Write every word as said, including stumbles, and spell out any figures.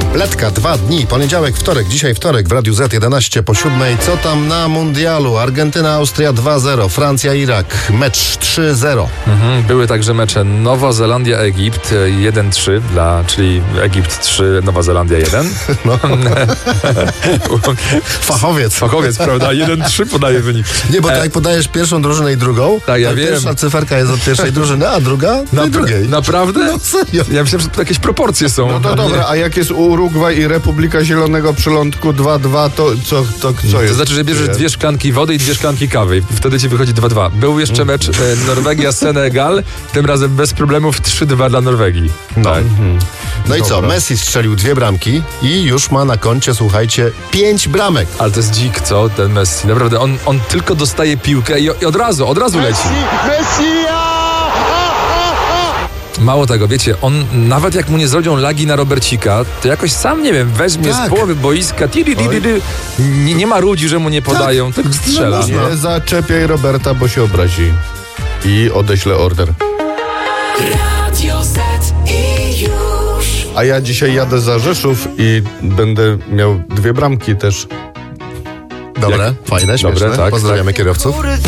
Letka, dwa dni, poniedziałek, wtorek, dzisiaj wtorek w Radiu Z jedenaście po siódmej. Co tam na mundialu? Argentyna, Austria dwa zero, Francja, Irak, mecz trzy zero. Mhm, były także mecze Nowa Zelandia, Egipt jeden trzy, dla, czyli Egipt trzy, Nowa Zelandia jeden. No. Fachowiec. Fachowiec, prawda? jeden trzy podaje wynik. Nie, bo tak jak podajesz pierwszą drużynę i drugą, tak, ja to wiem. Pierwsza cyferka jest od pierwszej drużyny, a druga Na, od drugiej. Naprawdę? No serio. Ja myślałem, że to jakieś proporcje są. No to dobra, a jak jest Urugwaj i Republika Zielonego Przylądku dwa dwa, to co, to co To jest? znaczy, że bierzesz dwie szklanki wody i dwie szklanki kawy i wtedy ci wychodzi dwa dwa. Był jeszcze mecz e, Norwegia-Senegal, tym razem bez problemów trzy dwa dla Norwegii. No. Tak. No i co? Dobra. Messi strzelił dwie bramki i już ma na koncie, słuchajcie, pięć bramek. Ale to jest dzik, co? Ten Messi. Naprawdę, on, on tylko dostaje piłkę i, i od razu, od razu leci. Mało tego, wiecie, on nawet jak mu nie zrobią lagi na Robercika, to jakoś sam, nie wiem, weźmie Tak. z połowy boiska, ti, ti, ti, ti, ti. Nie, nie ma ludzi, że mu nie podają, tak, strzela. No, Nie zaczepiaj Roberta, bo się obrazi. I odeślę order. Radio Z i już. A ja dzisiaj jadę za Rzeszów i będę miał dwie bramki też. Dobre, fajne, śmieszne. Dobre, tak, Pozdrawiamy kierowców.